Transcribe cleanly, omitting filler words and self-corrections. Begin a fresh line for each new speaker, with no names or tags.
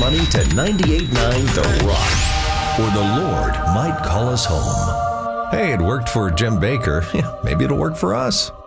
money to 98.9 The Rock, or the Lord might call us home. Hey, it worked for Jim Baker. Maybe it'll work for us.